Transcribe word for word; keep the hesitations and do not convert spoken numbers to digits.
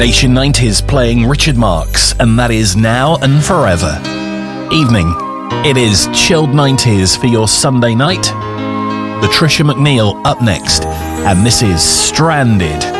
Nation nineties playing Richard Marx, and that is Now and Forever. Evening, it is chilled nineties for your Sunday night. Latricia McNeil up next, and this is Stranded.